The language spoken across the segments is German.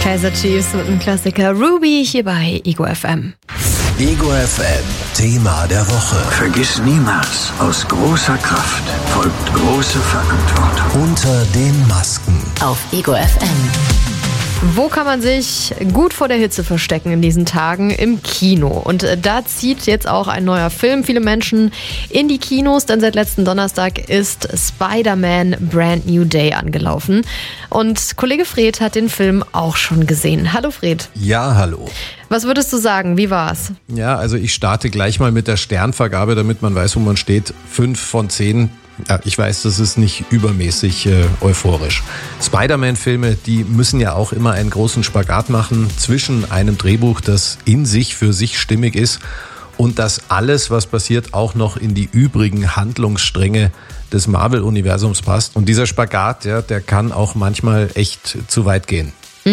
Kaiser Chiefs mit dem Klassiker Ruby hier bei Ego FM. Ego FM, Thema der Woche. Vergiss niemals, aus großer Kraft folgt große Verantwortung. Unter den Masken. Auf Ego FM. Wo kann man sich gut vor der Hitze verstecken in diesen Tagen? Im Kino. Und da zieht jetzt auch ein neuer Film viele Menschen in die Kinos, denn seit letzten Donnerstag ist Spider-Man Brand New Day angelaufen. Und Kollege Fred hat den Film auch schon gesehen. Hallo Fred. Ja, hallo. Was würdest du sagen? Wie war's? Ja, also ich starte gleich mal mit der Sternvergabe, damit man weiß, wo man steht. 5 von 10. Ja, ich weiß, das ist nicht übermäßig euphorisch. Spider-Man-Filme, die müssen ja auch immer einen großen Spagat machen zwischen einem Drehbuch, das in sich für sich stimmig ist, und dass alles, was passiert, auch noch in die übrigen Handlungsstränge des Marvel-Universums passt. Und dieser Spagat, ja, der kann auch manchmal echt zu weit gehen.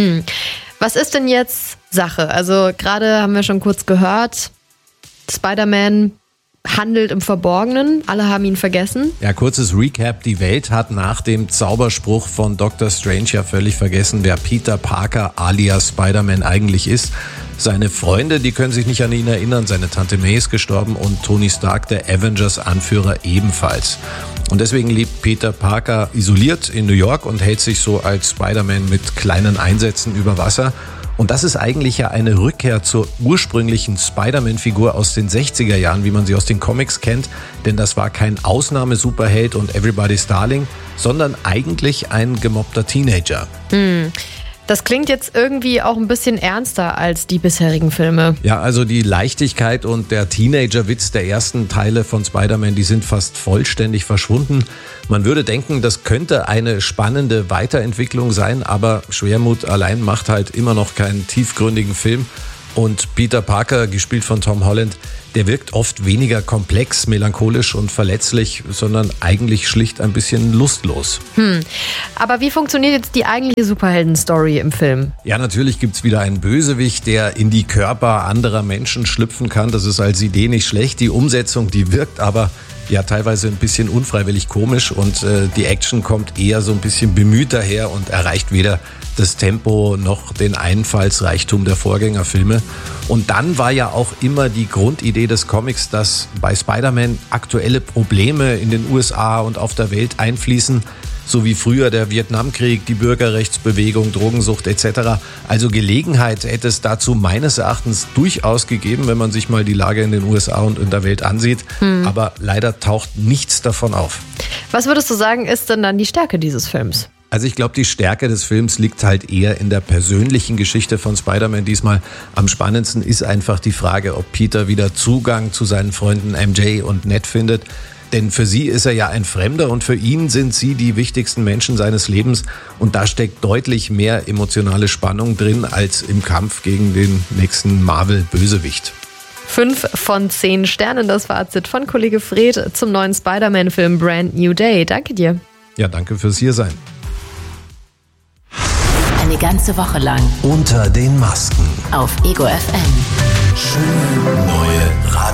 Was ist denn jetzt Sache? Also gerade haben wir schon kurz gehört, Spider-Man handelt im Verborgenen, alle haben ihn vergessen. Ja, kurzes Recap. Die Welt hat nach dem Zauberspruch von Dr. Strange ja völlig vergessen, wer Peter Parker alias Spider-Man eigentlich ist. Seine Freunde, die können sich nicht an ihn erinnern. Seine Tante May ist gestorben und Tony Stark, der Avengers-Anführer, ebenfalls. Und deswegen lebt Peter Parker isoliert in New York und hält sich so als Spider-Man mit kleinen Einsätzen über Wasser. Und das ist eigentlich ja eine Rückkehr zur ursprünglichen Spider-Man-Figur aus den 60er Jahren, wie man sie aus den Comics kennt. Denn das war kein Ausnahmesuperheld und Everybody's Darling, sondern eigentlich ein gemobbter Teenager. Das klingt jetzt irgendwie auch ein bisschen ernster als die bisherigen Filme. Ja, also die Leichtigkeit und der Teenager-Witz der ersten Teile von Spider-Man, die sind fast vollständig verschwunden. Man würde denken, das könnte eine spannende Weiterentwicklung sein, aber Schwermut allein macht halt immer noch keinen tiefgründigen Film. Und Peter Parker, gespielt von Tom Holland, der wirkt oft weniger komplex, melancholisch und verletzlich, sondern eigentlich schlicht ein bisschen lustlos. Aber wie funktioniert jetzt die eigentliche Superhelden-Story im Film? Ja, natürlich gibt's wieder einen Bösewicht, der in die Körper anderer Menschen schlüpfen kann. Das ist als Idee nicht schlecht. Die Umsetzung, die wirkt aber ja teilweise ein bisschen unfreiwillig komisch und die Action kommt eher so ein bisschen bemüht daher und erreicht weder das Tempo noch den Einfallsreichtum der Vorgängerfilme. Und dann war ja auch immer die Grundidee des Comics, dass bei Spider-Man aktuelle Probleme in den USA und auf der Welt einfließen, so wie früher der Vietnamkrieg, die Bürgerrechtsbewegung, Drogensucht etc. Also Gelegenheit hätte es dazu meines Erachtens durchaus gegeben, wenn man sich mal die Lage in den USA und in der Welt ansieht. Aber leider taucht nichts davon auf. Was würdest du sagen, ist denn dann die Stärke dieses Films? Also ich glaube, die Stärke des Films liegt halt eher in der persönlichen Geschichte von Spider-Man diesmal. Am spannendsten ist einfach die Frage, ob Peter wieder Zugang zu seinen Freunden MJ und Ned findet. Denn für sie ist er ja ein Fremder und für ihn sind sie die wichtigsten Menschen seines Lebens. Und da steckt deutlich mehr emotionale Spannung drin als im Kampf gegen den nächsten Marvel-Bösewicht. 5 von 10 Sternen, das Fazit von Kollege Fred zum neuen Spider-Man-Film Brand New Day. Danke dir. Ja, danke fürs Hiersein. Eine ganze Woche lang. Unter den Masken. Auf Ego FM. Schön neue